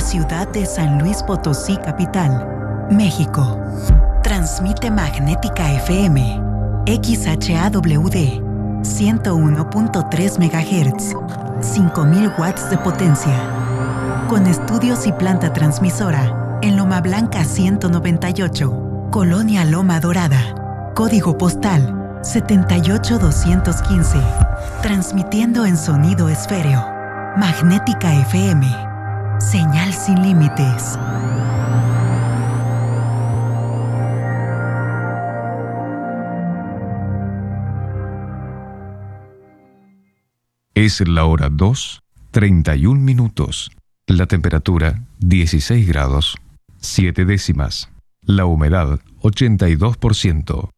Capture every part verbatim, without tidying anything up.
ciudad de San Luis Potosí, capital, México. Transmite Magnética F M, X H A W D, ciento uno punto tres megahertz, cinco mil watts de potencia. Con estudios y planta transmisora en Loma Blanca ciento noventa y ocho, Colonia Loma Dorada. Código postal setenta y ocho doscientos quince. Transmitiendo en sonido esféreo. Magnética F M. Señal sin límites. Es la hora dos, treinta y un minutos. La temperatura, dieciséis grados, siete décimas. La humedad, ochenta y dos por ciento.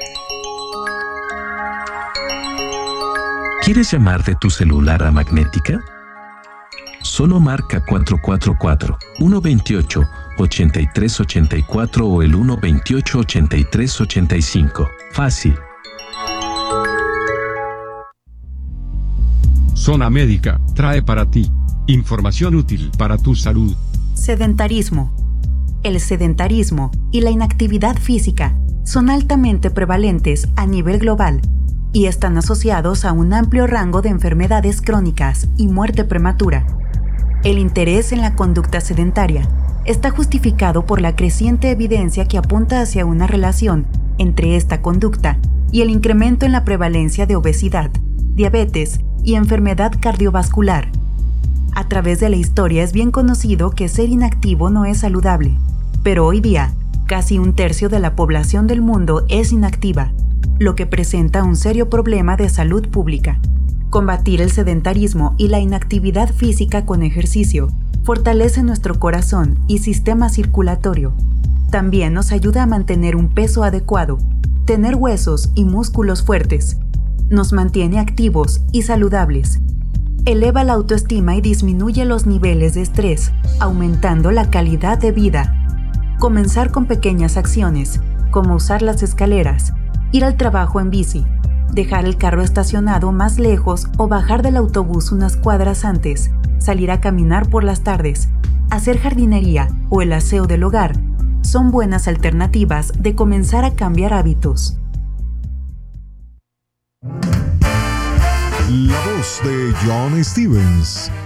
¿Quieres llamar de tu celular a Magnética? Solo marca cuatro cuatro cuatro, uno dos ocho, ocho tres ocho cuatro o el uno dos ocho, ocho tres ocho cinco. Fácil. Zona Médica trae para ti información útil para tu salud. Sedentarismo. El sedentarismo y la inactividad física son altamente prevalentes a nivel global y están asociados a un amplio rango de enfermedades crónicas y muerte prematura. El interés en la conducta sedentaria está justificado por la creciente evidencia que apunta hacia una relación entre esta conducta y el incremento en la prevalencia de obesidad, diabetes y enfermedad cardiovascular. A través de la historia es bien conocido que ser inactivo no es saludable, pero hoy día casi un tercio de la población del mundo es inactiva, lo que presenta un serio problema de salud pública. Combatir el sedentarismo y la inactividad física con ejercicio fortalece nuestro corazón y sistema circulatorio. También nos ayuda a mantener un peso adecuado, tener huesos y músculos fuertes. Nos mantiene activos y saludables. Eleva la autoestima y disminuye los niveles de estrés, aumentando la calidad de vida. Comenzar con pequeñas acciones, como usar las escaleras, ir al trabajo en bici, dejar el carro estacionado más lejos o bajar del autobús unas cuadras antes, salir a caminar por las tardes, hacer jardinería o el aseo del hogar, son buenas alternativas de comenzar a cambiar hábitos. La voz de John Stevens.